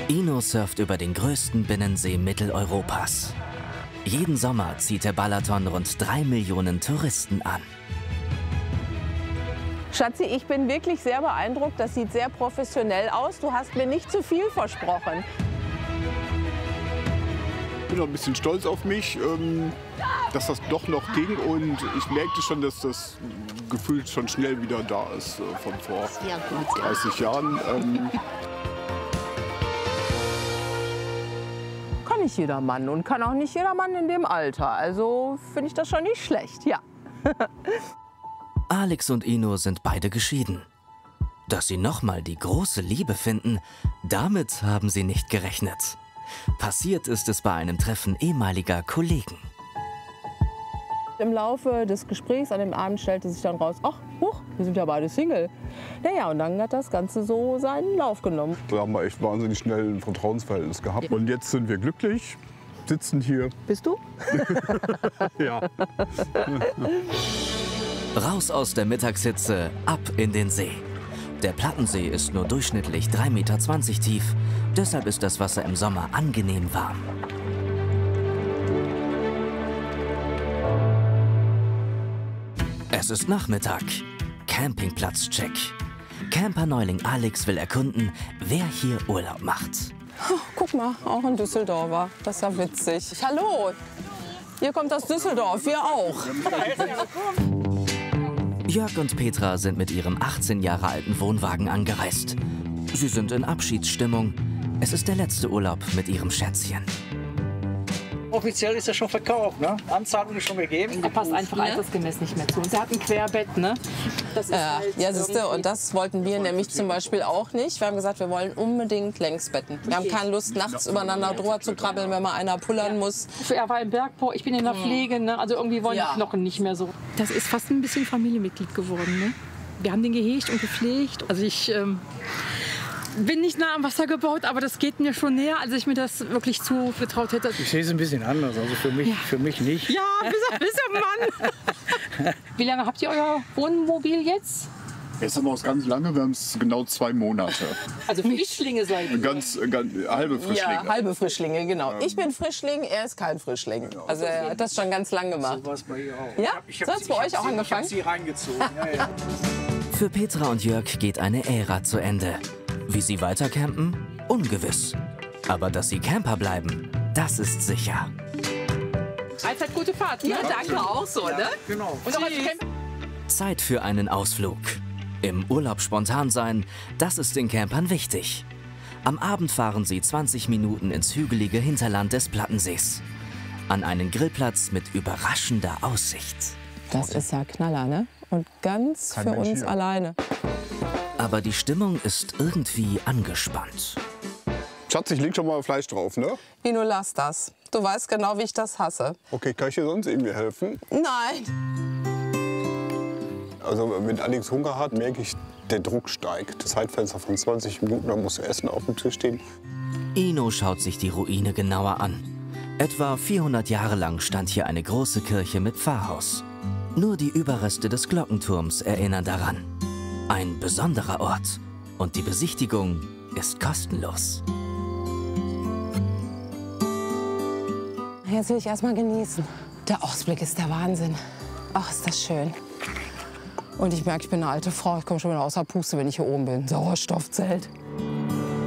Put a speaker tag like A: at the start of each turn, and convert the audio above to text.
A: Ino surft über den größten Binnensee Mitteleuropas. Jeden Sommer zieht der Balaton rund 3 Millionen Touristen an.
B: Schatzi, ich bin wirklich sehr beeindruckt. Das sieht sehr professionell aus. Du hast mir nicht zu viel versprochen.
C: Ich bin noch ein bisschen stolz auf mich, dass das doch noch ging. Und ich merkte schon, dass das Gefühl schon schnell wieder da ist von vor 30 Jahren.
B: Kann nicht jeder Mann und kann auch nicht jeder Mann in dem Alter. Also finde ich das schon nicht schlecht, ja.
A: Alex und Ino sind beide geschieden. Dass sie nochmal die große Liebe finden, damit haben sie nicht gerechnet. Passiert ist es bei einem Treffen ehemaliger Kollegen.
B: Im Laufe des Gesprächs an dem Abend stellte sich dann raus, ach, huch, wir sind ja beide Single. Naja, und dann hat das Ganze so seinen Lauf genommen.
C: Da haben wir echt wahnsinnig schnell ein Vertrauensverhältnis gehabt. Und jetzt sind wir glücklich, sitzen hier.
B: Bist du?
C: Ja.
A: Raus aus der Mittagshitze, ab in den See. Der Plattensee ist nur durchschnittlich 3,20 Meter tief. Deshalb ist das Wasser im Sommer angenehm warm. Es ist Nachmittag. Campingplatz-Check. Camper-Neuling Alex will erkunden, wer hier Urlaub macht.
B: Oh, guck mal, auch ein Düsseldorfer. Das ist ja witzig. Hallo, ihr kommt aus Düsseldorf, wir auch.
A: Jörg und Petra sind mit ihrem 18 Jahre alten Wohnwagen angereist. Sie sind in Abschiedsstimmung. Es ist der letzte Urlaub mit ihrem Schätzchen.
D: Offiziell ist er schon verkauft, ne? Anzahlung ist schon gegeben.
E: Er passt einfach altersgemäß nicht mehr zu. Sie hat ein Querbett, ne? Das ist halt
B: Ja, siehst du, und das wollten wir nämlich zum Beispiel auch nicht. Wir haben gesagt, wir wollen unbedingt Längsbetten. Wir haben keine Lust, nachts übereinander drüber zu krabbeln, wenn mal einer pullern muss.
E: Er war im Bergbau, ich bin in der Pflege, ne? Also irgendwie wollen die Knochen nicht mehr so. Das ist fast ein bisschen Familienmitglied geworden, ne? Wir haben den gehegt und gepflegt. Also ich bin nicht nah am Wasser gebaut, aber das geht mir schon näher, als ich mir das wirklich zugetraut hätte.
D: Ich sehe es ein bisschen anders, also für mich nicht.
E: Ja, bist du Mann. Wie lange habt ihr euer Wohnmobil jetzt?
C: Jetzt haben wir es ganz lange, wir haben es genau 2 Monate.
E: Also Frischlinge seid ihr?
C: Ganz halbe Frischlinge.
B: Ja, halbe Frischlinge, genau. Ich bin Frischling, er ist kein Frischling. Also er hat das schon ganz lang gemacht.
D: So war es bei ihr auch.
B: Ja? So hat es bei euch auch angefangen?
D: Ich habe sie reingezogen. Ja.
A: Für Petra und Jörg geht eine Ära zu Ende. Wie sie weiter campen? Ungewiss. Aber dass sie Camper bleiben, das ist sicher.
E: Allzeit gute Fahrt. Ne?
B: Ja, danke auch so, ne?
D: Genau.
E: Und auch als Camper.
A: Zeit für einen Ausflug. Im Urlaub spontan sein, das ist den Campern wichtig. Am Abend fahren sie 20 Minuten ins hügelige Hinterland des Plattensees. An einen Grillplatz mit überraschender Aussicht.
B: Das ist ja Knaller, ne? Und ganz
C: Kein
B: für
C: Mensch
B: uns
C: hier.
B: alleine.
A: Aber die Stimmung ist irgendwie angespannt.
C: Schatz, ich leg schon mal Fleisch drauf, ne?
B: Nino, lass das. Du weißt genau, wie ich das hasse.
C: Okay, kann ich dir sonst irgendwie helfen?
B: Nein.
C: Also wenn Alex Hunger hat, merke ich, der Druck steigt. Das Zeitfenster von 20 Minuten, da muss Essen auf dem Tisch stehen.
A: Ino schaut sich die Ruine genauer an. Etwa 400 Jahre lang stand hier eine große Kirche mit Pfarrhaus. Nur die Überreste des Glockenturms erinnern daran. Ein besonderer Ort. Und die Besichtigung ist kostenlos.
B: Jetzt will ich erst mal genießen. Der Ausblick ist der Wahnsinn. Ach, ist das schön. Und ich merke, ich bin eine alte Frau. Ich komme schon wieder außer Puste, wenn ich hier oben bin. Sauerstoffzelt.